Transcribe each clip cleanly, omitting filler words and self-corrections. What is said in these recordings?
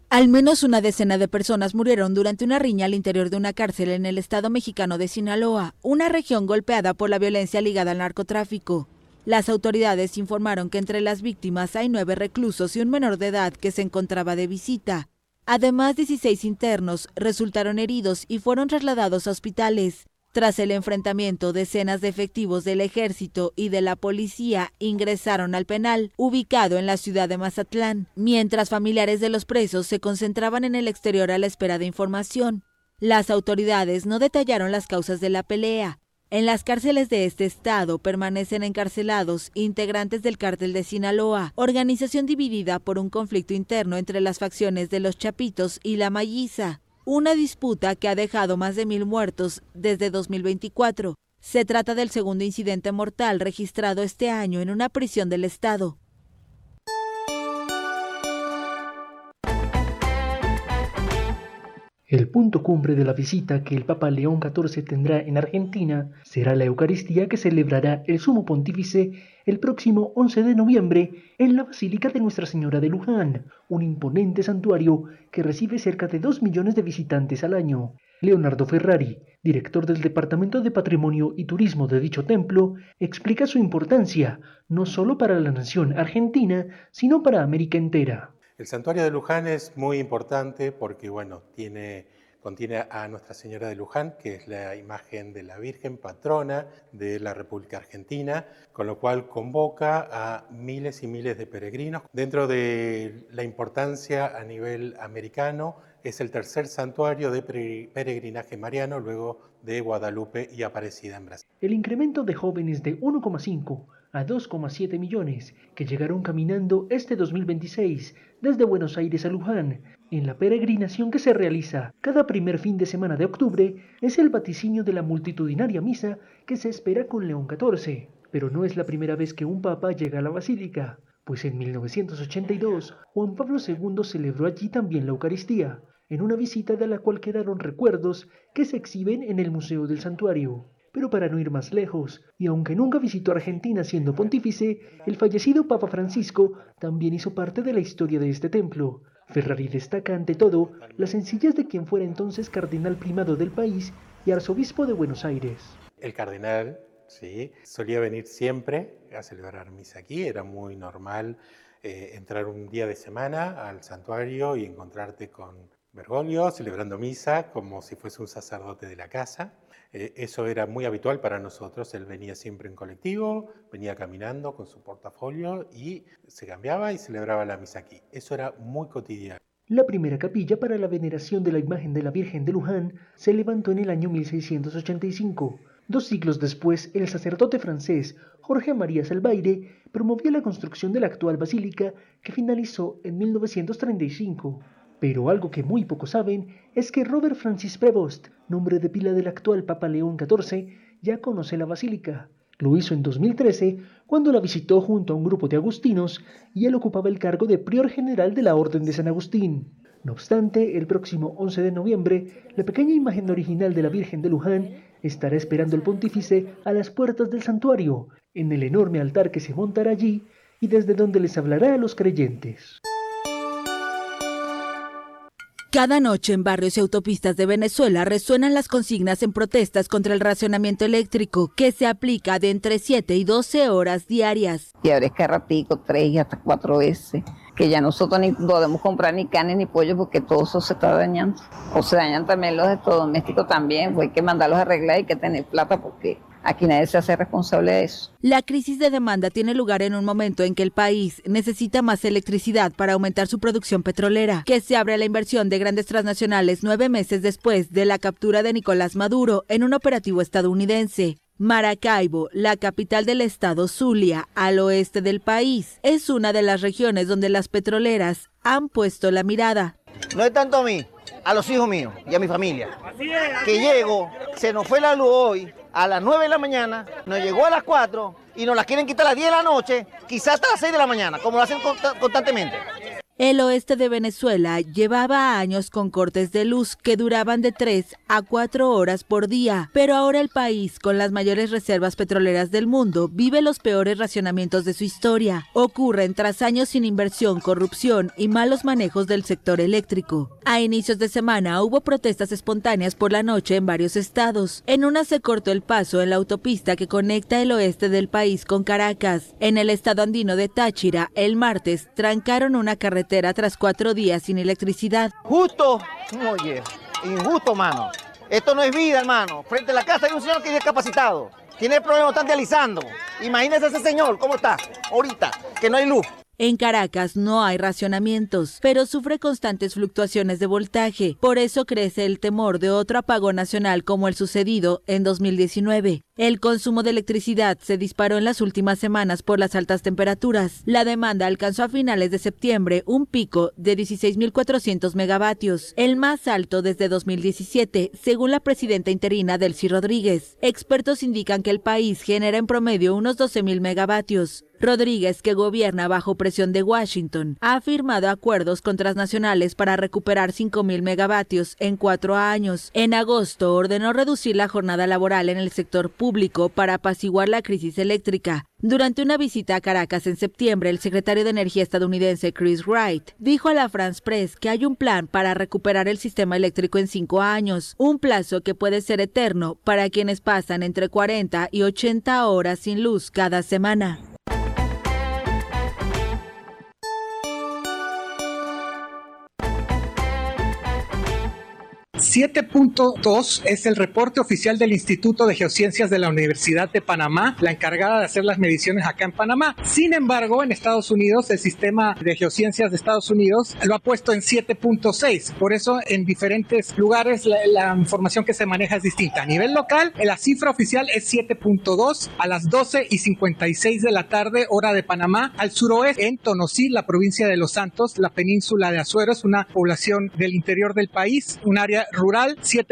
Al menos una decena de personas murieron durante una riña al interior de una cárcel en el estado mexicano de Sinaloa, una región golpeada por la violencia ligada al narcotráfico. Las autoridades informaron que entre las víctimas hay 9 reclusos y un menor de edad que se encontraba de visita. Además, 16 internos resultaron heridos y fueron trasladados a hospitales. Tras el enfrentamiento, decenas de efectivos del ejército y de la policía ingresaron al penal, ubicado en la ciudad de Mazatlán, mientras familiares de los presos se concentraban en el exterior a la espera de información. Las autoridades no detallaron las causas de la pelea. En las cárceles de este estado permanecen encarcelados integrantes del Cártel de Sinaloa, organización dividida por un conflicto interno entre las facciones de los Chapitos y la Malliza. Una disputa que ha dejado más de 1,000 muertos desde 2024. Se trata del segundo incidente mortal registrado este año en una prisión del estado. El punto cumbre de la visita que el Papa León XIV tendrá en Argentina será la Eucaristía que celebrará el Sumo Pontífice el próximo 11 de noviembre en la Basílica de Nuestra Señora de Luján, un imponente santuario que recibe cerca de 2 millones de visitantes al año. Leonardo Ferrari, director del Departamento de Patrimonio y Turismo de dicho templo, explica su importancia, no solo para la nación argentina, sino para América entera. El santuario de Luján es muy importante porque, contiene a Nuestra Señora de Luján, que es la imagen de la Virgen patrona de la República Argentina, con lo cual convoca a miles y miles de peregrinos. Dentro de la importancia a nivel americano, es el tercer santuario de peregrinaje mariano luego de Guadalupe y Aparecida en Brasil. El incremento de jóvenes de 1,5 a 2,7 millones que llegaron caminando este 2026 desde Buenos Aires a Luján, en la peregrinación que se realiza cada primer fin de semana de octubre, es el vaticinio de la multitudinaria misa que se espera con León XIV. Pero no es la primera vez que un papa llega a la basílica, pues en 1982 Juan Pablo II celebró allí también la Eucaristía, en una visita de la cual quedaron recuerdos que se exhiben en el Museo del Santuario. Pero para no ir más lejos, y aunque nunca visitó Argentina siendo pontífice, el fallecido Papa Francisco también hizo parte de la historia de este templo. Ferrari destaca ante todo la sencillez de quien fuera entonces cardenal primado del país y arzobispo de Buenos Aires. El cardenal, sí, solía venir siempre a celebrar misa aquí, era muy normal entrar un día de semana al santuario y encontrarte con Bergoglio celebrando misa como si fuese un sacerdote de la casa. Eso era muy habitual para nosotros. Él venía siempre en colectivo, venía caminando con su portafolio y se cambiaba y celebraba la misa aquí. Eso era muy cotidiano. La primera capilla para la veneración de la imagen de la Virgen de Luján se levantó en el año 1685. 2 siglos después, el sacerdote francés Jorge María Salvaire promovió la construcción de la actual basílica que finalizó en 1935. Pero algo que muy pocos saben es que Robert Francis Prevost, nombre de pila del actual Papa León XIV, ya conoce la basílica. Lo hizo en 2013, cuando la visitó junto a un grupo de agustinos y él ocupaba el cargo de prior general de la Orden de San Agustín. No obstante, el próximo 11 de noviembre, la pequeña imagen original de la Virgen de Luján estará esperando al pontífice a las puertas del santuario, en el enorme altar que se montará allí y desde donde les hablará a los creyentes. Cada noche en barrios y autopistas de Venezuela resuenan las consignas en protestas contra el racionamiento eléctrico que se aplica de entre 7 y 12 horas diarias. Y ahora es que ratico 3 y hasta 4 veces, que ya nosotros ni podemos comprar ni carne ni pollo porque todo eso se está dañando. O se dañan también los electrodomésticos también, pues hay que mandarlos a arreglar y hay que tener plata porque aquí nadie se hace responsable de eso. La crisis de demanda tiene lugar en un momento en que el país necesita más electricidad para aumentar su producción petrolera, que se abre a la inversión de grandes transnacionales 9 meses después de la captura de Nicolás Maduro en un operativo estadounidense. Maracaibo, la capital del estado Zulia, al oeste del país, es una de las regiones donde las petroleras han puesto la mirada. No es tanto a mí, a los hijos míos y a mi familia, que llego, se nos fue la luz hoy a las 9 de la mañana, nos llegó a las 4 y nos la quieren quitar a las 10 de la noche, quizás hasta las 6 de la mañana, como lo hacen constantemente. El oeste de Venezuela llevaba años con cortes de luz que duraban de 3 a 4 horas por día, pero ahora el país, con las mayores reservas petroleras del mundo, vive los peores racionamientos de su historia. Ocurren tras años sin inversión, corrupción y malos manejos del sector eléctrico. A inicios de semana hubo protestas espontáneas por la noche en varios estados. En una se cortó el paso en la autopista que conecta el oeste del país con Caracas. En el estado andino de Táchira, el martes, trancaron una carretera tras 4 días sin electricidad. Justo, oye, injusto, mano. Esto no es vida, hermano. Frente a la casa hay un señor que es discapacitado. Tiene el problema, lo están dializando. Imagínese ese señor, ¿cómo está? Ahorita, que no hay luz. En Caracas no hay racionamientos, pero sufre constantes fluctuaciones de voltaje. Por eso crece el temor de otro apagón nacional como el sucedido en 2019. El consumo de electricidad se disparó en las últimas semanas por las altas temperaturas. La demanda alcanzó a finales de septiembre un pico de 16.400 megavatios, el más alto desde 2017, según la presidenta interina Delcy Rodríguez. Expertos indican que el país genera en promedio unos 12.000 megavatios. Rodríguez, que gobierna bajo presión de Washington, ha firmado acuerdos con transnacionales para recuperar 5.000 megavatios en 4 años. En agosto ordenó reducir la jornada laboral en el sector público para apaciguar la crisis eléctrica. Durante una visita a Caracas en septiembre, el secretario de Energía estadounidense Chris Wright dijo a la France Press que hay un plan para recuperar el sistema eléctrico en 5 años, un plazo que puede ser eterno para quienes pasan entre 40 y 80 horas sin luz cada semana. 7.2 es el reporte oficial del Instituto de Geociencias de la Universidad de Panamá, la encargada de hacer las mediciones acá en Panamá. Sin embargo, en Estados Unidos, el sistema de geociencias de Estados Unidos lo ha puesto en 7.6. Por eso, en diferentes lugares, la información que se maneja es distinta. A nivel local, la cifra oficial es 7.2 a las 12:56 de la tarde, hora de Panamá, al suroeste, en Tonosí, la provincia de Los Santos, la península de Azuero, es una población del interior del país, un área rural.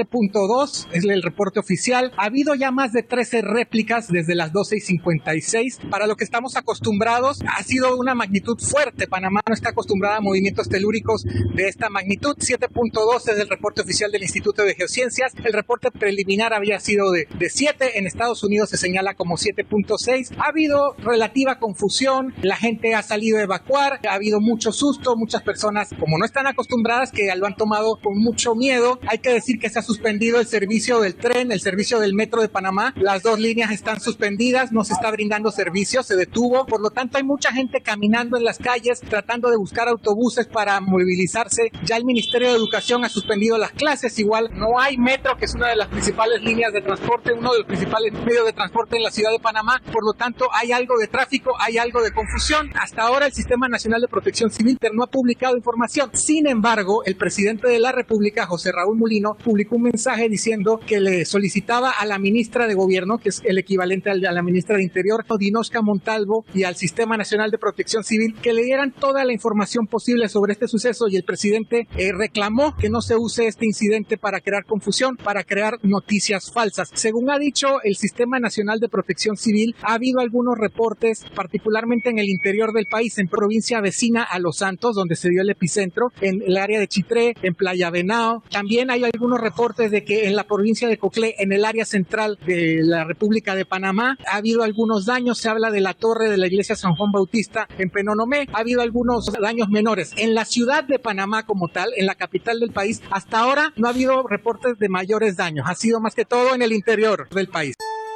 7.2 es el reporte oficial. Ha habido ya más de 13 réplicas desde las 12:56. Para lo que estamos acostumbrados, ha sido una magnitud fuerte. Panamá no está acostumbrada a movimientos telúricos de esta magnitud. 7.2 es el reporte oficial del Instituto de Geociencias. El reporte preliminar había sido de 7. En Estados Unidos se señala como 7.6. Ha habido relativa confusión. La gente ha salido a evacuar. Ha habido mucho susto. Muchas personas, como no están acostumbradas, que lo han tomado con mucho miedo. Hay que decir que se ha suspendido el servicio del tren, el servicio del metro de Panamá. Las 2 líneas están suspendidas, no se está brindando servicio, se detuvo. Por lo tanto, hay mucha gente caminando en las calles, tratando de buscar autobuses para movilizarse. Ya el Ministerio de Educación ha suspendido las clases. Igual no hay metro, que es una de las principales líneas de transporte, uno de los principales medios de transporte en la ciudad de Panamá. Por lo tanto, hay algo de tráfico, hay algo de confusión. Hasta ahora el Sistema Nacional de Protección Civil no ha publicado información. Sin embargo, el presidente de la República, José Raúl Mulino, publicó un mensaje diciendo que le solicitaba a la ministra de Gobierno, que es el equivalente a la ministra de Interior, Dinosca Montalvo, y al Sistema Nacional de Protección Civil, que le dieran toda la información posible sobre este suceso, y el presidente reclamó que no se use este incidente para crear confusión, para crear noticias falsas. Según ha dicho el Sistema Nacional de Protección Civil, ha habido algunos reportes, particularmente en el interior del país, en provincia vecina a Los Santos, donde se dio el epicentro, en el área de Chitré, en Playa Venao. También hay algunos reportes de que en la provincia de Coclé, en el área central de la República de Panamá, ha habido algunos daños. Se habla de la torre de la iglesia San Juan Bautista en Penonomé. Ha habido algunos daños menores. En la ciudad de Panamá como tal, en la capital del país, hasta ahora no ha habido reportes de mayores daños. Ha sido más que todo en el interior del país.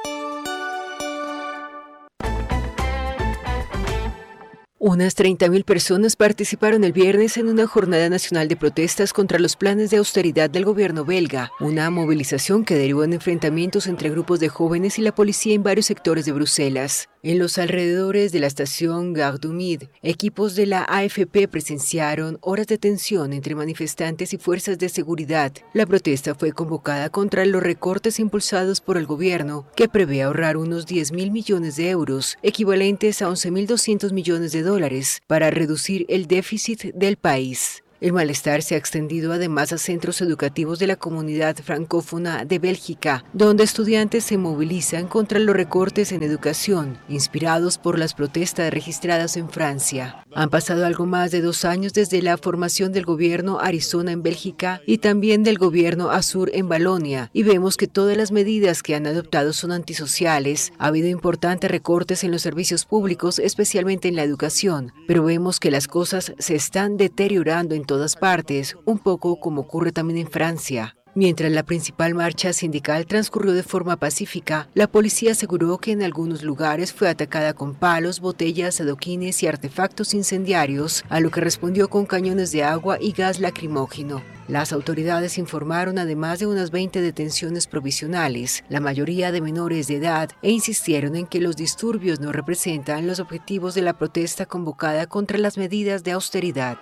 Unas 30.000 personas participaron el viernes en una jornada nacional de protestas contra los planes de austeridad del gobierno belga, una movilización que derivó en enfrentamientos entre grupos de jóvenes y la policía en varios sectores de Bruselas. En los alrededores de la estación Gare du Midi, equipos de la AFP presenciaron horas de tensión entre manifestantes y fuerzas de seguridad. La protesta fue convocada contra los recortes impulsados por el gobierno, que prevé ahorrar unos 10.000 millones de euros, equivalentes a 11.200 millones de dólares, para reducir el déficit del país. El malestar se ha extendido además a centros educativos de la comunidad francófona de Bélgica, donde estudiantes se movilizan contra los recortes en educación, inspirados por las protestas registradas en Francia. Han pasado algo más de 2 años desde la formación del gobierno Arizona en Bélgica y también del gobierno Azur en Valonia, y vemos que todas las medidas que han adoptado son antisociales. Ha habido importantes recortes en los servicios públicos, especialmente en la educación, pero vemos que las cosas se están deteriorando en todas partes, un poco como ocurre también en Francia. Mientras la principal marcha sindical transcurrió de forma pacífica, la policía aseguró que en algunos lugares fue atacada con palos, botellas, adoquines y artefactos incendiarios, a lo que respondió con cañones de agua y gas lacrimógeno. Las autoridades informaron además de unas 20 detenciones provisionales, la mayoría de menores de edad, e insistieron en que los disturbios no representan los objetivos de la protesta convocada contra las medidas de austeridad.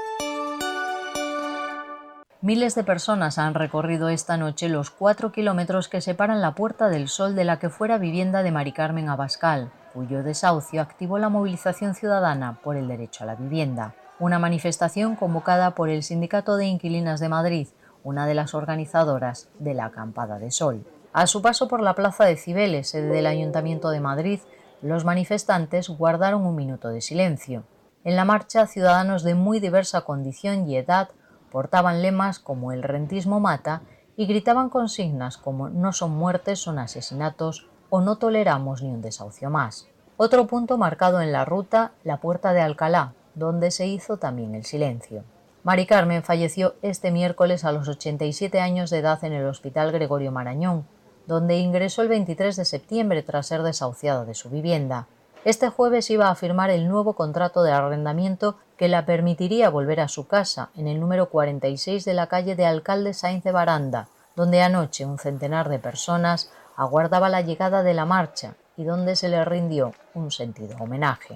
Miles de personas han recorrido esta noche los 4 kilómetros que separan la Puerta del Sol de la que fuera vivienda de Mari Carmen Abascal, cuyo desahucio activó la movilización ciudadana por el derecho a la vivienda. Una manifestación convocada por el Sindicato de Inquilinas de Madrid, una de las organizadoras de la Acampada de Sol. A su paso por la Plaza de Cibeles, sede del Ayuntamiento de Madrid, los manifestantes guardaron un minuto de silencio. En la marcha, ciudadanos de muy diversa condición y edad portaban lemas como "el rentismo mata" y gritaban consignas como "no son muertes, son asesinatos" o "no toleramos ni un desahucio más". Otro punto marcado en la ruta, la Puerta de Alcalá, donde se hizo también el silencio. Mari Carmen falleció este miércoles a los 87 años de edad en el Hospital Gregorio Marañón, donde ingresó el 23 de septiembre tras ser desahuciada de su vivienda. Este jueves iba a firmar el nuevo contrato de arrendamiento que la permitiría volver a su casa, en el número 46 de la calle de Alcalde Sáinz de Baranda, donde anoche un centenar de personas aguardaba la llegada de la marcha y donde se le rindió un sentido homenaje.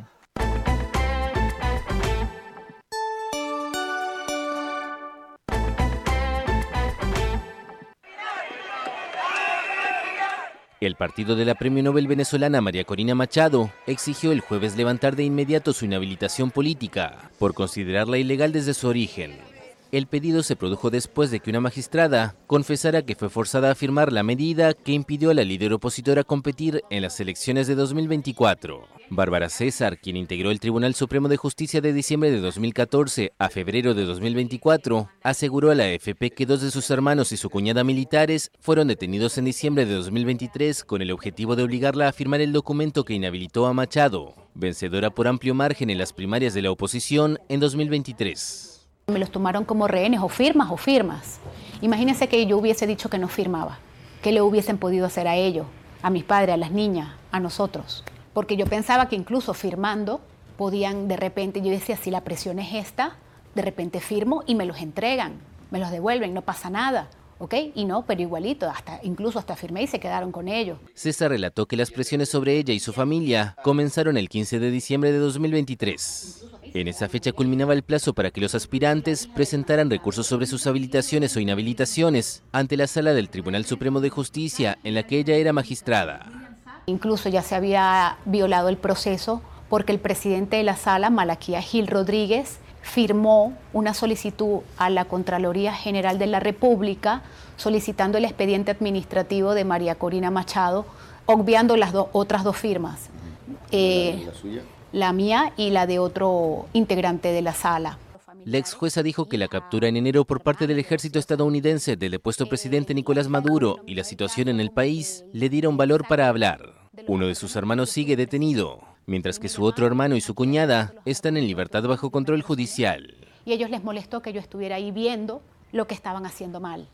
El partido de la Premio Nobel venezolana María Corina Machado exigió el jueves levantar de inmediato su inhabilitación política por considerarla ilegal desde su origen. El pedido se produjo después de que una magistrada confesara que fue forzada a firmar la medida que impidió a la líder opositora competir en las elecciones de 2024. Bárbara César, quien integró el Tribunal Supremo de Justicia de diciembre de 2014 a febrero de 2024, aseguró a la AFP que 2 de sus hermanos y su cuñada militares fueron detenidos en diciembre de 2023 con el objetivo de obligarla a firmar el documento que inhabilitó a Machado, vencedora por amplio margen en las primarias de la oposición en 2023. Me los tomaron como rehenes, o firmas. Imagínense que yo hubiese dicho que no firmaba. ¿Qué le hubiesen podido hacer a ellos, a mis padres, a las niñas, a nosotros? Porque yo pensaba que incluso firmando podían de repente, yo decía, si la presión es esta, de repente firmo y me los entregan, me los devuelven, no pasa nada. ¿Ok? Y no, pero igualito, incluso hasta firmé y se quedaron con ellos. César relató que las presiones sobre ella y su familia comenzaron el 15 de diciembre de 2023. En esa fecha culminaba el plazo para que los aspirantes presentaran recursos sobre sus habilitaciones o inhabilitaciones ante la Sala del Tribunal Supremo de Justicia, en la que ella era magistrada. Incluso ya se había violado el proceso porque el presidente de la Sala, Malaquía Gil Rodríguez, firmó una solicitud a la Contraloría General de la República solicitando el expediente administrativo de María Corina Machado, obviando las otras 2 firmas, ¿La suya? La mía y la de otro integrante de la sala. La ex jueza dijo que la captura en enero por parte del ejército estadounidense del depuesto presidente Nicolás Maduro y la situación en el país le dieron valor para hablar. Uno de sus hermanos sigue detenido, mientras que su otro hermano y su cuñada están en libertad bajo control judicial. Y a ellos les molestó que yo estuviera ahí viendo lo que estaban haciendo mal.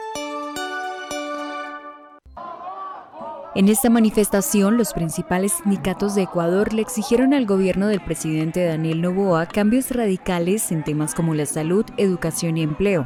En esta manifestación, los principales sindicatos de Ecuador le exigieron al gobierno del presidente Daniel Noboa cambios radicales en temas como la salud, educación y empleo.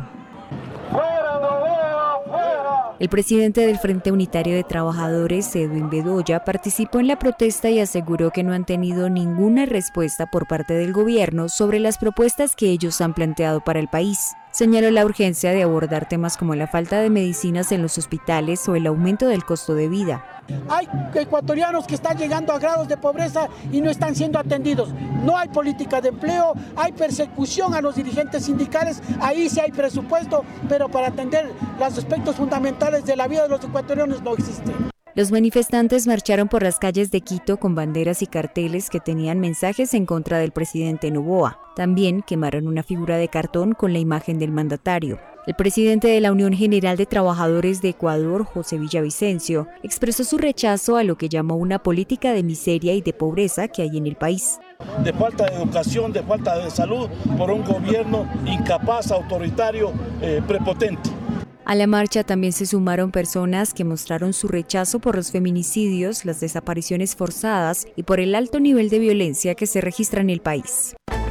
El presidente del Frente Unitario de Trabajadores, Edwin Bedoya, participó en la protesta y aseguró que no han tenido ninguna respuesta por parte del gobierno sobre las propuestas que ellos han planteado para el país. señaló la urgencia de abordar temas como la falta de medicinas en los hospitales o el aumento del costo de vida. Hay ecuatorianos que están llegando a grados de pobreza y no están siendo atendidos. No hay política de empleo, hay persecución a los dirigentes sindicales, ahí sí hay presupuesto, pero para atender los aspectos fundamentales de la vida de los ecuatorianos no existe. Los manifestantes marcharon por las calles de Quito con banderas y carteles que tenían mensajes en contra del presidente Noboa. También quemaron una figura de cartón con la imagen del mandatario. El presidente de la Unión General de Trabajadores de Ecuador, José Villavicencio, expresó su rechazo a lo que llamó una política de miseria y de pobreza que hay en el país. De falta de educación, de falta de salud, por un gobierno incapaz, autoritario, prepotente. A la marcha también se sumaron personas que mostraron su rechazo por los feminicidios, las desapariciones forzadas y por el alto nivel de violencia que se registra en el país.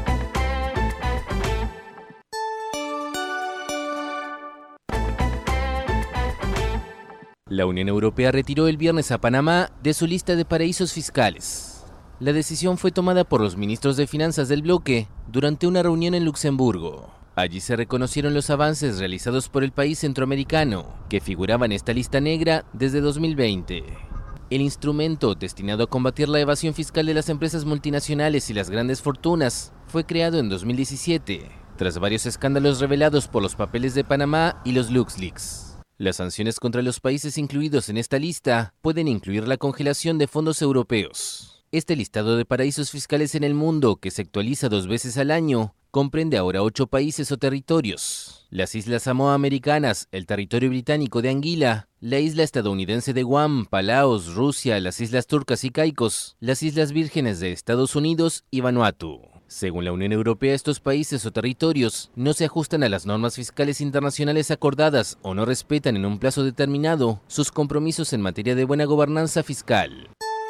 La Unión Europea retiró el viernes a Panamá de su lista de paraísos fiscales. La decisión fue tomada por los ministros de finanzas del bloque durante una reunión en Luxemburgo. Allí se reconocieron los avances realizados por el país centroamericano, que figuraba en esta lista negra desde 2020. El instrumento destinado a combatir la evasión fiscal de las empresas multinacionales y las grandes fortunas fue creado en 2017, tras varios escándalos revelados por los papeles de Panamá y los LuxLeaks. Las sanciones contra los países incluidos en esta lista pueden incluir la congelación de fondos europeos. Este listado de paraísos fiscales en el mundo, que se actualiza 2 veces al año, comprende ahora 8 países o territorios: las Islas Samoa Americanas, el territorio británico de Anguila, la isla estadounidense de Guam, Palaos, Rusia, las Islas Turcas y Caicos, las Islas Vírgenes de Estados Unidos y Vanuatu. Según la Unión Europea, estos países o territorios no se ajustan a las normas fiscales internacionales acordadas o no respetan en un plazo determinado sus compromisos en materia de buena gobernanza fiscal.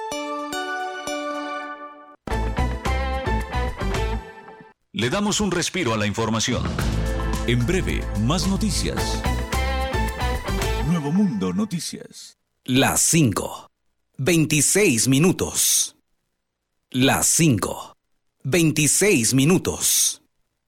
Le damos un respiro a la información. En breve, más noticias. Nuevo Mundo Noticias. Las 5. 26 minutos. Las 5. 26 minutos.